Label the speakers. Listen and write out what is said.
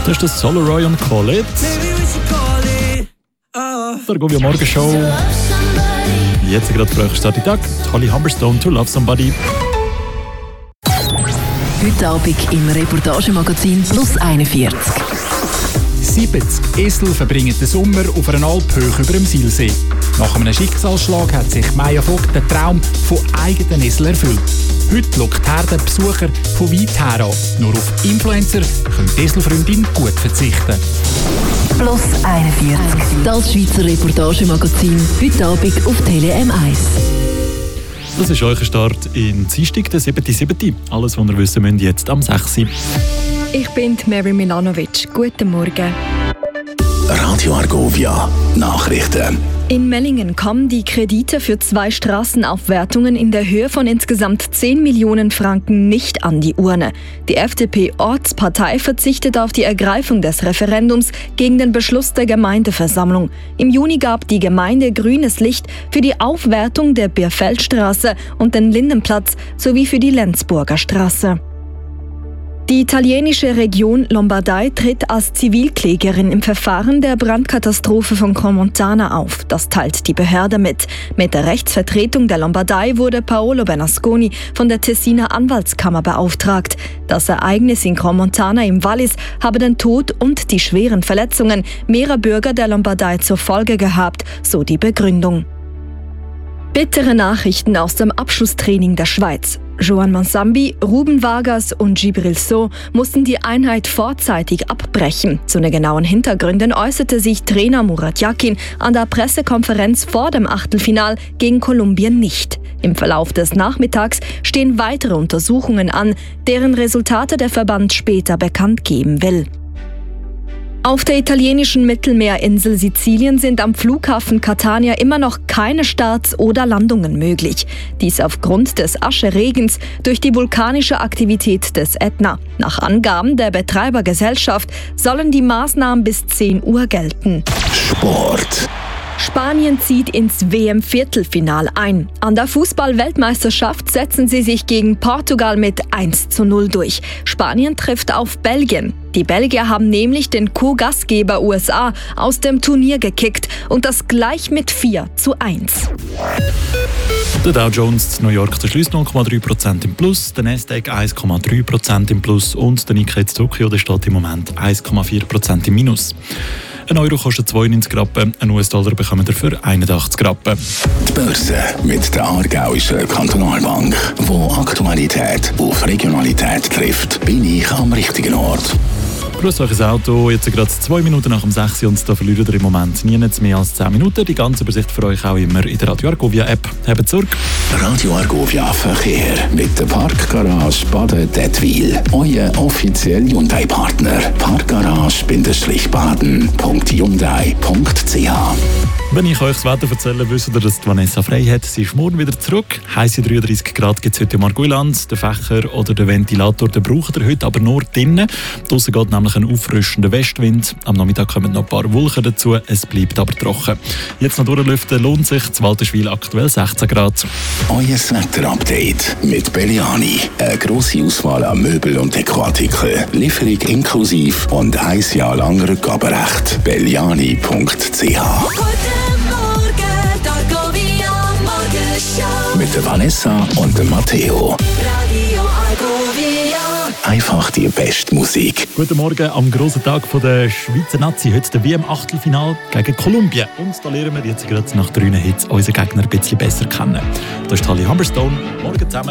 Speaker 1: Das ist das Solaroy und Call It. Der Argovia Morgenshow. Jetzt gerade für euch Start Tag. Holly Humberstone, To Love Somebody.
Speaker 2: Heute Abend im Reportagemagazin Plus 41.
Speaker 3: 70 Esel verbringen den Sommer auf einer Alp hoch über dem Silsee. Nach einem Schicksalsschlag hat sich Maya Vogt den Traum von eigenen Esel erfüllt. Heute lockt die Herde Besucher von weit her an. Nur auf Influencer können die Eselfreundin gut verzichten.
Speaker 2: Plus 41. Das Schweizer Reportagemagazin. Heute Abend auf Tele M1.
Speaker 1: Das ist euer Start in Dienstag, der 7.7. Alles, was ihr wissen müsst, jetzt am 6.
Speaker 4: Ich bin Mary Milanovic. Guten Morgen.
Speaker 5: Radio Argovia Nachrichten.
Speaker 4: In Mellingen kommen die Kredite für 2 Straßenaufwertungen in der Höhe von insgesamt 10 Millionen Franken nicht an die Urne. Die FDP-Ortspartei verzichtet auf die Ergreifung des Referendums gegen den Beschluss der Gemeindeversammlung. Im Juni gab die Gemeinde grünes Licht für die Aufwertung der Bierfeldstraße und den Lindenplatz sowie für die Lenzburger Straße. Die italienische Region Lombardei tritt als Zivilklägerin im Verfahren der Brandkatastrophe von Cremona auf. Das teilt die Behörde mit. Mit der Rechtsvertretung der Lombardei wurde Paolo Bernasconi von der Tessiner Anwaltskammer beauftragt. Das Ereignis in Cremona im Wallis habe den Tod und die schweren Verletzungen mehrerer Bürger der Lombardei zur Folge gehabt, so die Begründung. Bittere Nachrichten aus dem Abschlusstraining der Schweiz. Joan Mansambi, Ruben Vargas und Djibril Sow mussten die Einheit vorzeitig abbrechen. Zu den genauen Hintergründen äußerte sich Trainer Murat Yakin an der Pressekonferenz vor dem Achtelfinal gegen Kolumbien nicht. Im Verlauf des Nachmittags stehen weitere Untersuchungen an, deren Resultate der Verband später bekannt geben will. Auf der italienischen Mittelmeerinsel Sizilien sind am Flughafen Catania immer noch keine Starts oder Landungen möglich. Dies aufgrund des Ascheregens durch die vulkanische Aktivität des Ätna. Nach Angaben der Betreibergesellschaft sollen die Maßnahmen bis 10 Uhr gelten.
Speaker 5: Sport.
Speaker 4: Spanien zieht ins WM-Viertelfinal ein. An der Fußball-Weltmeisterschaft setzen sie sich gegen Portugal mit 1:0 durch. Spanien trifft auf Belgien. Die Belgier haben nämlich den Co-Gastgeber USA aus dem Turnier gekickt und das gleich mit 4:1.
Speaker 1: Der Dow Jones in New York schließt 0,3% im Plus, der Nasdaq 1,3% im Plus und der Nikkei in Tokio steht im Moment 1,4% im Minus. Ein Euro kostet 92 Rappen, ein US-Dollar bekommt ihr für 81 Rappen.
Speaker 5: Die Börse mit der Aargauischen Kantonalbank, wo Aktualität auf Regionalität trifft, bin ich am richtigen Ort.
Speaker 1: Grüß euch ins Auto, jetzt gerade 2 Minuten nach dem 6 und da verliert ihr im Moment nie mehr als 10 Minuten. Die ganze Übersicht für euch auch immer in der Radio Argovia App. Habt zurück. Radio Argovia Verkehr mit der Parkgarage Baden-Dettwil. Euer offizieller Hyundai-Partner. Parkgarage-baden.hyundai.ch. Wenn ich euch das Wetter erzähle, wisst ihr, dass Vanessa frei hat. Sie ist morgen wieder zurück. Heisse 33 Grad gibt es heute im Argauiland. Der Fächer oder der Ventilator, den braucht ihr heute aber nur drinnen. Draussen geht nämlich ein auffrischender Westwind. Am Nachmittag kommen noch ein paar Wolken dazu. Es bleibt aber trocken. Jetzt noch durchlüften lohnt sich. Das Walterschwil aktuell 16 Grad. Euer Wetterupdate mit Belliani. Eine grosse Auswahl an Möbel und Dekoartikeln. Lieferung inklusiv und 1 Jahr lang Rückgaberecht. Belliani.ch. Mit der Vanessa und dem Matteo. Radio Argovia. Einfach die beste Musik. Guten Morgen am grossen Tag der Schweizer Nazi. Heute der WM-Achtelfinal gegen Kolumbien. Und da lernen wir jetzt gerade nach 3 Hits unseren Gegner ein bisschen besser kennen. Da ist Holly Humberstone. Morgen zusammen.